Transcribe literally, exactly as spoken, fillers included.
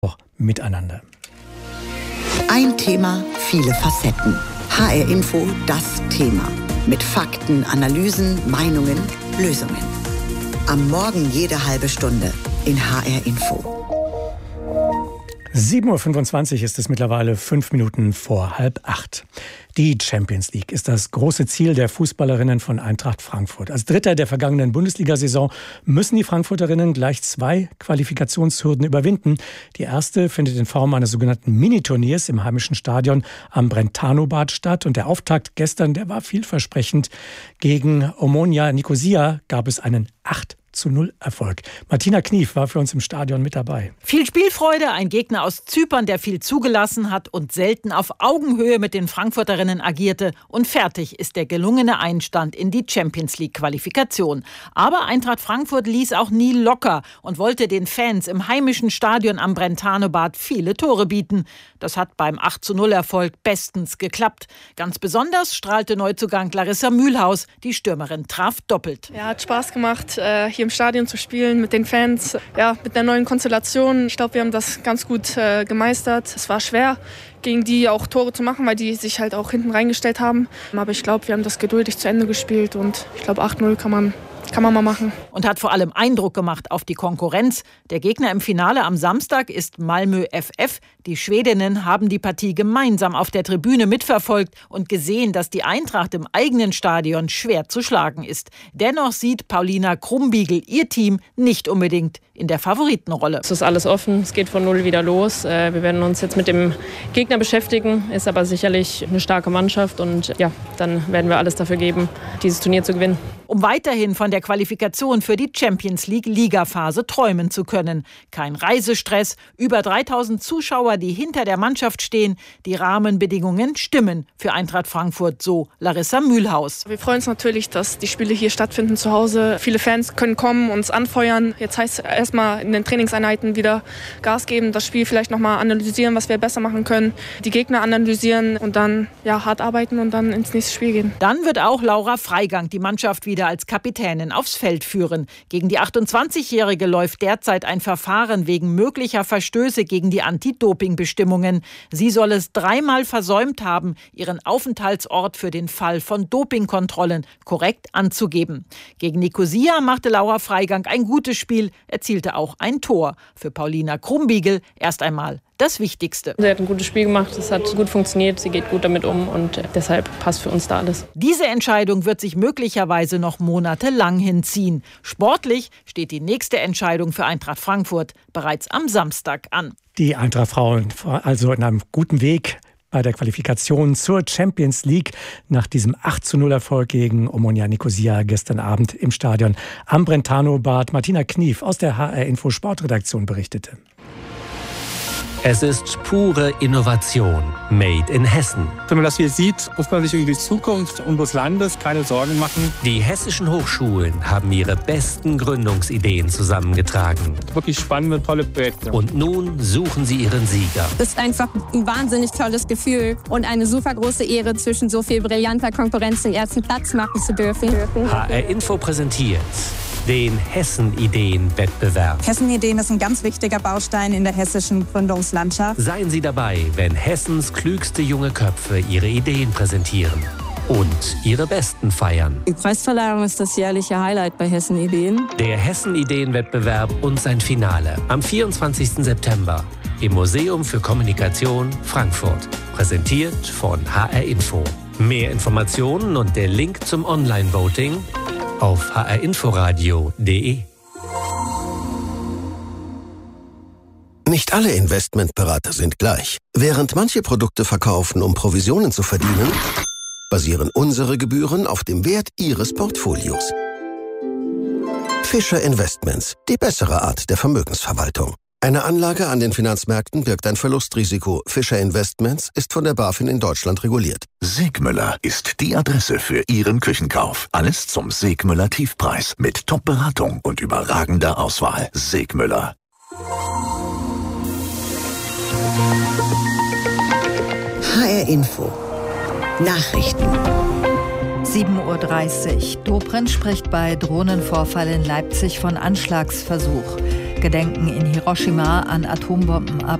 miteinander. Ein Thema, viele Facetten. H R Info, das Thema. Mit Fakten, Analysen, Meinungen, Lösungen. Am Morgen jede halbe Stunde in H R Info. sieben Uhr fünfundzwanzig ist es mittlerweile, fünf Minuten vor halb acht. Die Champions League ist das große Ziel der Fußballerinnen von Eintracht Frankfurt. Als Dritter der vergangenen Bundesliga-Saison müssen die Frankfurterinnen gleich zwei Qualifikationshürden überwinden. Die erste findet in Form eines sogenannten Miniturniers im heimischen Stadion am Brentano-Bad statt. Und der Auftakt gestern, der war vielversprechend. Gegen Omonia Nicosia gab es einen acht zu null Erfolg. Martina Knief war für uns im Stadion mit dabei. Viel Spielfreude, ein Gegner aus Zypern, der viel zugelassen hat und selten auf Augenhöhe mit den Frankfurterinnen agierte. Und fertig ist der gelungene Einstand in die Champions-League-Qualifikation. Aber Eintracht Frankfurt ließ auch nie locker und wollte den Fans im heimischen Stadion am Brentano-Bad viele Tore bieten. Das hat beim acht zu null Erfolg bestens geklappt. Ganz besonders strahlte Neuzugang Larissa Mühlhaus. Die Stürmerin traf doppelt. Ja, hat Spaß gemacht, hier im Stadion zu spielen mit den Fans, ja, mit einer neuen Konstellation. Ich glaube, wir haben das ganz gut äh, gemeistert. Es war schwer, gegen die auch Tore zu machen, weil die sich halt auch hinten reingestellt haben. Aber ich glaube, wir haben das geduldig zu Ende gespielt und ich glaube, acht null kann man Kann man mal machen. Und hat vor allem Eindruck gemacht auf die Konkurrenz. Der Gegner im Finale am Samstag ist Malmö F F. Die Schwedinnen haben die Partie gemeinsam auf der Tribüne mitverfolgt und gesehen, dass die Eintracht im eigenen Stadion schwer zu schlagen ist. Dennoch sieht Paulina Krumbiegel ihr Team nicht unbedingt in der Favoritenrolle. Es ist alles offen, es geht von null wieder los. Wir werden uns jetzt mit dem Gegner beschäftigen, ist aber sicherlich eine starke Mannschaft und ja, dann werden wir alles dafür geben, dieses Turnier zu gewinnen. Um weiterhin von der Qualifikation für die Champions League Ligaphase träumen zu können. Kein Reisestress, über dreitausend Zuschauer, die hinter der Mannschaft stehen. Die Rahmenbedingungen stimmen für Eintracht Frankfurt, so Larissa Mühlhaus. Wir freuen uns natürlich, dass die Spiele hier stattfinden zu Hause. Viele Fans können kommen, uns anfeuern. Jetzt heißt es erstmal in den Trainingseinheiten wieder Gas geben, das Spiel vielleicht nochmal analysieren, was wir besser machen können, die Gegner analysieren und dann ja, hart arbeiten und dann ins nächste Spiel gehen. Dann wird auch Laura Freigang die Mannschaft wieder als Kapitänin aufs Feld führen. Gegen die achtundzwanzigjährige läuft derzeit ein Verfahren wegen möglicher Verstöße gegen die Anti-Doping-Bestimmungen. Sie soll es dreimal versäumt haben, ihren Aufenthaltsort für den Fall von Dopingkontrollen korrekt anzugeben. Gegen Nicosia machte Laura Freigang ein gutes Spiel, erzielte auch ein Tor. Für Paulina Krumbiegel erst einmal das Wichtigste. Sie hat ein gutes Spiel gemacht, es hat gut funktioniert, sie geht gut damit um und deshalb passt für uns da alles. Diese Entscheidung wird sich möglicherweise noch monatelang hinziehen. Sportlich steht die nächste Entscheidung für Eintracht Frankfurt bereits am Samstag an. Die Eintracht-Frauen also in einem guten Weg bei der Qualifikation zur Champions League nach diesem acht zu null Erfolg gegen Omonia Nicosia gestern Abend im Stadion am Brentano-Bad. Martina Knief aus der H R Info Sportredaktion berichtete. Es ist pure Innovation, made in Hessen. Wenn man das hier sieht, muss man sich über die Zukunft unseres Landes keine Sorgen machen. Die hessischen Hochschulen haben ihre besten Gründungsideen zusammengetragen. Wirklich spannende, tolle Projekte. Und nun suchen sie ihren Sieger. Das ist einfach ein wahnsinnig tolles Gefühl und eine super große Ehre, zwischen so viel brillanter Konkurrenz den ersten Platz machen zu dürfen. H R Info präsentiert den Hessen-Ideen-Wettbewerb. Hessen-Ideen ist ein ganz wichtiger Baustein in der hessischen Gründungslandschaft. Seien Sie dabei, wenn Hessens klügste junge Köpfe ihre Ideen präsentieren und ihre besten feiern. Die Preisverleihung ist das jährliche Highlight bei Hessen-Ideen. Der Hessen-Ideen-Wettbewerb und sein Finale am vierundzwanzigsten September im Museum für Kommunikation Frankfurt. Präsentiert von H R Info. Mehr Informationen und der Link zum Online-Voting auf h r inforadio punkt d e. Nicht alle Investmentberater sind gleich. Während manche Produkte verkaufen, um Provisionen zu verdienen, basieren unsere Gebühren auf dem Wert Ihres Portfolios. Fischer Investments, die bessere Art der Vermögensverwaltung. Eine Anlage an den Finanzmärkten birgt ein Verlustrisiko. Fischer Investments ist von der BaFin in Deutschland reguliert. Segmüller ist die Adresse für Ihren Küchenkauf. Alles zum Segmüller Tiefpreis mit Top-Beratung und überragender Auswahl. Segmüller. H R Info. Nachrichten. sieben Uhr dreißig. Dobrindt spricht bei Drohnenvorfall in Leipzig von Anschlagsversuch. gedenken in Hiroshima an Atombombenabwürfe